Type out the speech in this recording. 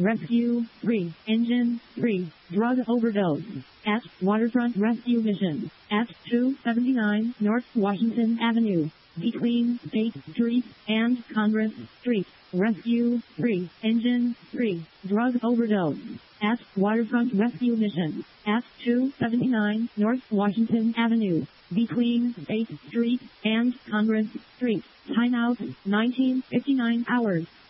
Rescue 3, Engine 3, drug overdose. At Waterfront Rescue Mission. At 279 North Washington Avenue. Between State Street and Congress Street. Rescue 3, Engine 3, drug overdose. At Waterfront Rescue Mission. At 279 North Washington Avenue. Between State Street and Congress Street. Timeout 19:59 hours.